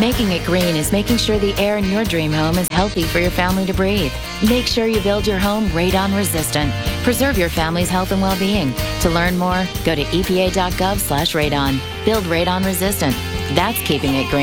Making it green is making sure the air in your dream home is healthy for your family to breathe. Make sure you build your home radon resistant. Preserve your family's health and well-being. To learn more, go to epa.gov/radon. Build radon resistant. That's keeping it green.